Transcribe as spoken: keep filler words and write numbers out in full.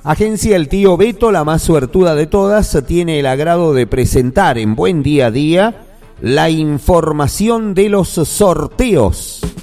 Agencia El Tío Beto, la más suertuda de todas, tiene el agrado de presentar en Buen Día a Día la información de los sorteos.